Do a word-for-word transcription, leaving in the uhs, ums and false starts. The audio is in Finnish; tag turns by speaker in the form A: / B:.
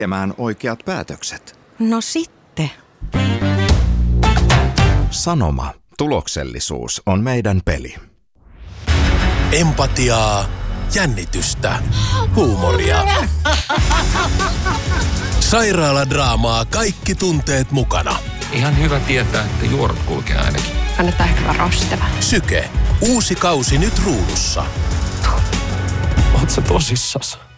A: tekemään oikeat päätökset?
B: No sitten.
A: Sanoma. Tuloksellisuus on meidän peli.
C: Empatiaa, jännitystä, huumoria. Sairaaladraamaa, kaikki tunteet mukana.
D: Ihan hyvä tietää, että juorut kulkee ainakin.
E: Kannattaa ehkä varoistava.
C: Syke. Uusi kausi nyt ruudussa.
D: Oot sä tosissas?